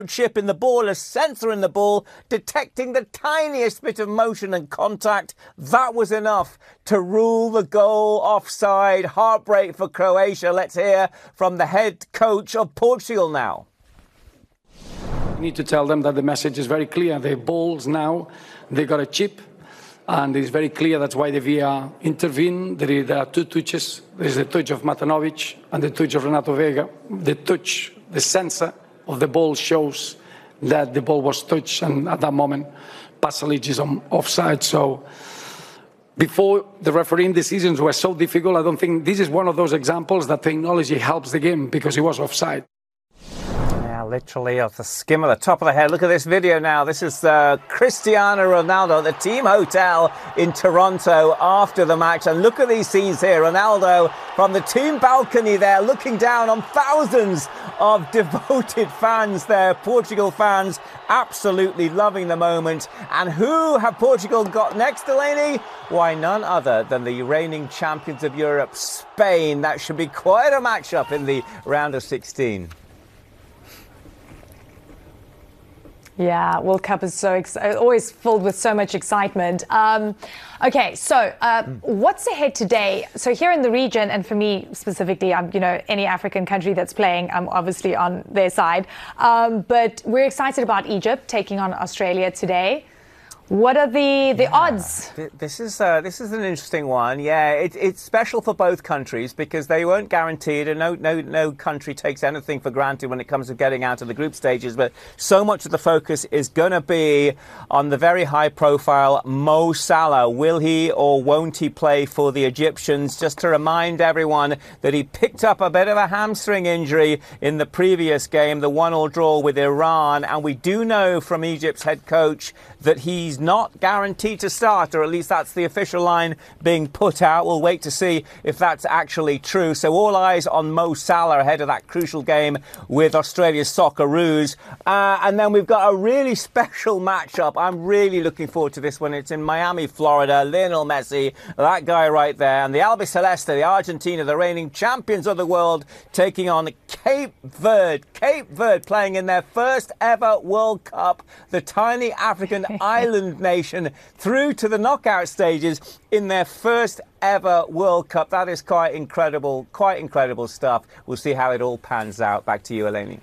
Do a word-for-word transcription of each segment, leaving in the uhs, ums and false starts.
chip in the ball, a sensor in the ball, detecting the tiniest bit of motion and contact. That was enough to rule the goal offside. Heartbreak for Croatia. Let's hear from the head coach of Portugal now. You need to tell them that the message is very clear. The balls now, they got a chip, and it's very clear. That's why the V A R intervened. There, there are two touches. There's the touch of Matanovic and the touch of Renato Vega. The touch, the sensor of the ball shows that the ball was touched, and at that moment, Pasalic is on offside. So before, the refereeing decisions were so difficult. I don't think this is one of those examples that technology helps the game, because he was offside. Literally off the skim of the top of the head. Look at this video now. This is uh, Cristiano Ronaldo at the team hotel in Toronto after the match. And look at these scenes here. Ronaldo from the team balcony there, looking down on thousands of devoted fans there. Portugal fans absolutely loving the moment. And who have Portugal got next, Delaney? Why, none other than the reigning champions of Europe, Spain. That should be quite a matchup in the round of sixteen. Yeah, World Cup is so ex- always filled with so much excitement. Um, okay, so uh, mm. what's ahead today? So here in the region, and for me specifically, I'm, you know, any African country that's playing, I'm obviously on their side. Um, but we're excited about Egypt taking on Australia today. What are the, the yeah. odds? This is uh, this is an interesting one. Yeah, it, it's special for both countries because they weren't guaranteed, and no, no, no country takes anything for granted when it comes to getting out of the group stages. But so much of the focus is going to be on the very high-profile Mo Salah. Will he or won't he play for the Egyptians? Just to remind everyone that he picked up a bit of a hamstring injury in the previous game, the one-all draw with Iran, and we do know from Egypt's head coach that he's not guaranteed to start, or at least that's the official line being put out. We'll wait to see if that's actually true. So all eyes on Mo Salah ahead of that crucial game with Australia's Socceroos. Uh, and then we've got a really special matchup. I'm really looking forward to this one. It's in Miami, Florida. Lionel Messi, that guy right there. And the Albiceleste, the Argentina, the reigning champions of the world, taking on Cape Verde. Cape Verde playing in their first ever World Cup. The tiny African island nation through to the knockout stages in their first ever World Cup. That is quite incredible, quite incredible stuff. We'll see how it all pans out. Back to you, Eleni.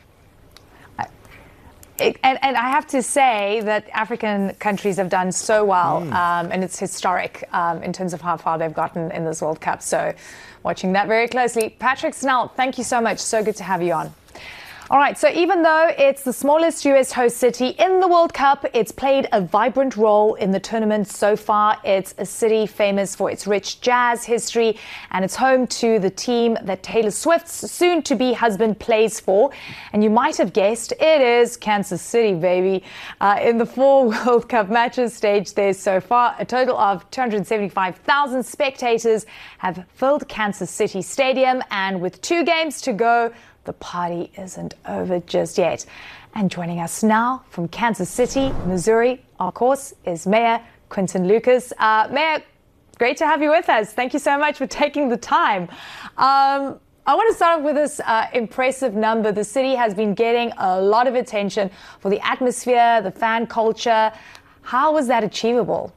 It, and, and I have to say that African countries have done so well, mm. um, and it's historic um, in terms of how far they've gotten in this World Cup. So watching that very closely. Patrick Snell, thank you so much. So good to have you on. All right, so even though it's the smallest U S host city in the World Cup, it's played a vibrant role in the tournament so far. It's a city famous for its rich jazz history, and it's home to the team that Taylor Swift's soon-to-be husband plays for. And you might have guessed, it is Kansas City, baby. Uh, in the four World Cup matches staged there so far, a total of two hundred seventy-five thousand spectators have filled Kansas City Stadium, and with two games to go, the party isn't over just yet. And joining us now from Kansas City, Missouri, of course, is Mayor Quinton Lucas. Uh, Mayor, great to have you with us. Thank you so much for taking the time. Um, I want to start off with this uh, impressive number. The city has been getting a lot of attention for the atmosphere, the fan culture. How was that achievable?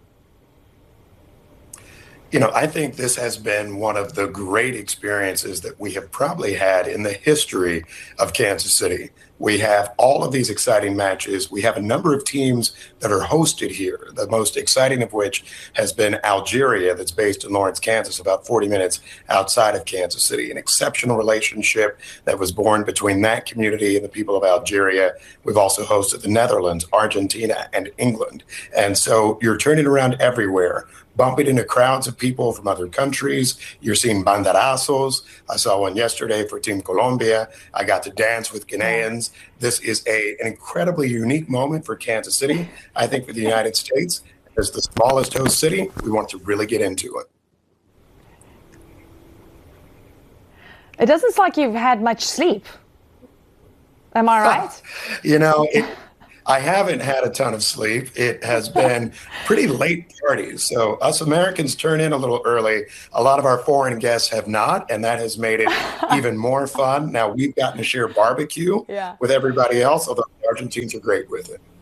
You know, I think this has been one of the great experiences that we have probably had in the history of Kansas City. We have all of these exciting matches. We have a number of teams that are hosted here, the most exciting of which has been Algeria, that's based in Lawrence, Kansas, about forty minutes outside of Kansas City. An exceptional relationship that was born between that community and the people of Algeria. We've also hosted the Netherlands, Argentina, and England. And so you're turning around everywhere, bumping into crowds of people from other countries. You're seeing banderazos. I saw one yesterday for Team Colombia. I got to dance with Ghanaians. This is a, an incredibly unique moment for Kansas City. I think for the United States, as the smallest host city, we want to really get into it. It doesn't sound like you've had much sleep. Am I right? You know, it, I haven't had a ton of sleep. It has been pretty late parties. So us Americans turn in a little early. A lot of our foreign guests have not, and that has made it even more fun. Now we've gotten to share barbecue yeah. with everybody else, although the Argentines are great with it.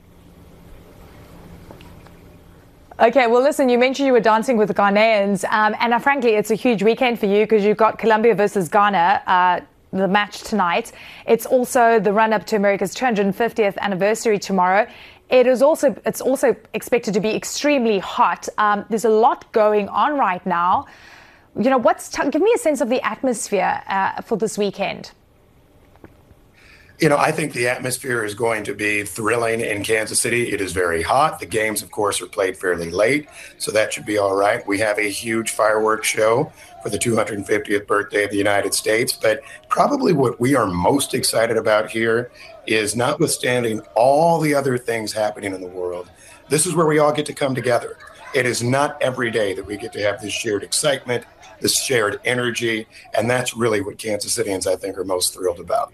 Okay, well, listen, you mentioned you were dancing with the Ghanaians, um, and uh, frankly, it's a huge weekend for you because you've got Colombia versus Ghana, uh, the match tonight. It's also the run-up to America's two hundred fiftieth anniversary tomorrow. It is also it's also expected to be extremely hot. Um, there's a lot going on right now. You know, what's t- give me a sense of the atmosphere uh, for this weekend. You know, I think the atmosphere is going to be thrilling in Kansas City. It is very hot. The games, of course, are played fairly late, so that should be all right. We have a huge fireworks show for the two hundred fiftieth birthday of the United States. But probably what we are most excited about here is, notwithstanding all the other things happening in the world, this is where we all get to come together. It is not every day that we get to have this shared excitement, this shared energy, and that's really what Kansas Cityans, I think, are most thrilled about.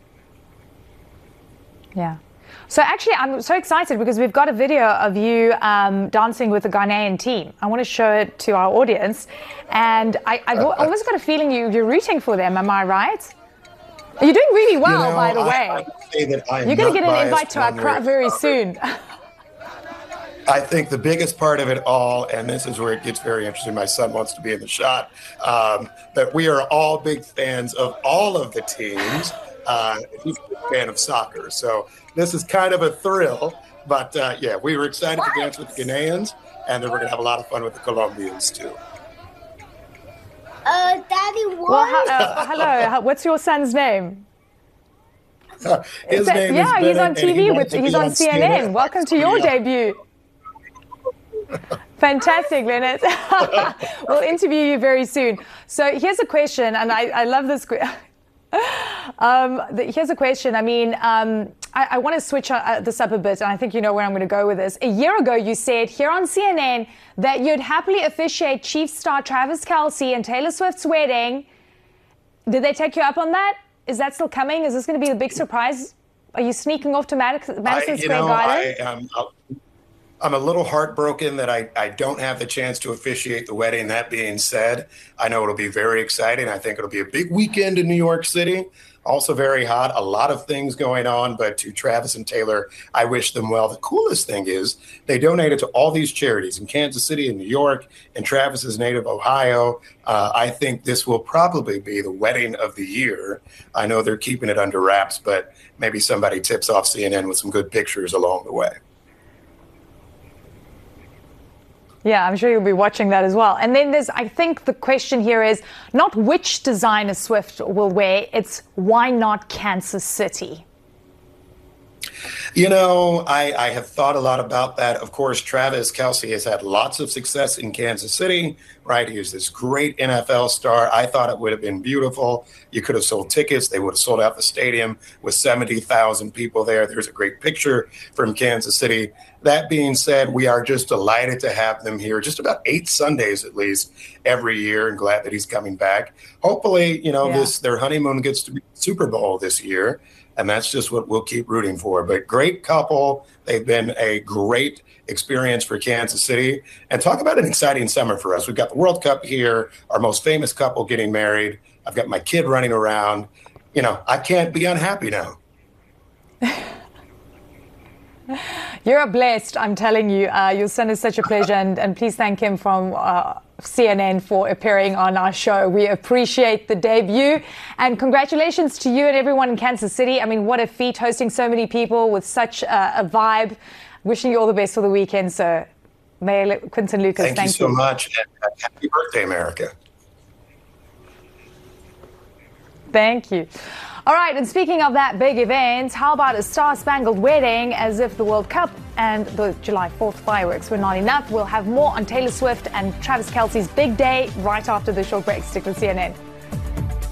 Yeah. So actually, I'm so excited because we've got a video of you um, dancing with the Ghanaian team. I want to show it to our audience. And I, I've almost got a feeling you, you're rooting for them. Am I right? You're doing really well, you know, by the way. I, I say that I am you're going to get an invite to our crowd very about soon. I think the biggest part of it all, and this is where it gets very interesting, my son wants to be in the shot, um, that we are all big fans of all of the teams. Uh, he's a big fan of soccer, so this is kind of a thrill. But uh, yeah, we were excited what? to dance with the Ghanaians, and then we're going to have a lot of fun with the Colombians too. Uh, Daddy, what? Well, uh, hello. What's your son's name? Uh, his that, name yeah, is he's Bennett, on T V. he With, he's on, on C N N. C N N. Welcome to your debut. Fantastic, Leonard. We'll interview you very soon. So here's a question, and I, I love this question. Um, the, here's a question. I mean, um, I, I want to switch uh, this up a bit, and I think you know where I'm going to go with this. A year ago, you said here on C N N that you'd happily officiate Chiefs star Travis Kelce and Taylor Swift's wedding. Did they take you up on that? Is that still coming? Is this going to be the big surprise? Are you sneaking off to Madison, Madison I, you Square know, Garden? I, um, I'm a little heartbroken that I, I don't have the chance to officiate the wedding. That being said, I know it'll be very exciting. I think it'll be a big weekend in New York City. Also very hot, a lot of things going on. But to Travis and Taylor, I wish them well. The coolest thing is they donated to all these charities in Kansas City and New York, and Travis's native Ohio. Uh, I think this will probably be the wedding of the year. I know they're keeping it under wraps, but maybe somebody tips off C N N with some good pictures along the way. Yeah, I'm sure you'll be watching that as well. And then there's, I think the question here is not which designer Swift will wear, it's why not Kansas City? You know, I, I have thought a lot about that. Of course, Travis Kelce has had lots of success in Kansas City, right? He was this great N F L star. I thought it would have been beautiful. You could have sold tickets. They would have sold out the stadium with seventy thousand people there. There's a great picture from Kansas City. That being said, we are just delighted to have them here just about eight Sundays at least every year, and glad that he's coming back. Hopefully, you know, yeah. this their honeymoon gets to be Super Bowl this year. And that's just what we'll keep rooting for. But great couple. They've been a great experience for Kansas City. And talk about an exciting summer for us. We've got the World Cup here, our most famous couple getting married. I've got my kid running around. You know, I can't be unhappy now. You're blessed, I'm telling you. Uh, your son is such a pleasure. And, and please thank him from uh, C N N for appearing on our show. We appreciate the debut. And congratulations to you and everyone in Kansas City. I mean, what a feat hosting so many people with such uh, a vibe. Wishing you all the best for the weekend, sir. Mayor Quinton Lucas, thank, thank you. Thank you so you. much. And happy birthday, America. Thank you. All right, and speaking of that big event, how about a star-spangled wedding? As if the World Cup and the July fourth fireworks were not enough, we'll have more on Taylor Swift and Travis Kelce's big day right after the short break. Stick with C N N.